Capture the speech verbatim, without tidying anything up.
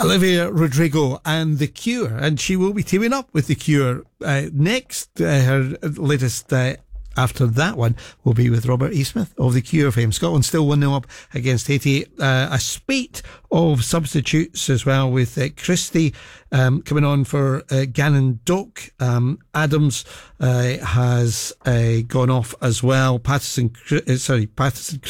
Olivia Rodrigo and The Cure, and she will be teaming up with The Cure uh, next. Uh, her latest uh, after that one will be with Robert E. Smith of The Cure fame. Scotland still one nil up against Haiti. Uh, a spate of substitutes as well, with uh, Christie um, coming on for uh, Gannon Doak. Um, Adams uh, has uh, gone off as well. Patterson, uh, sorry, Patterson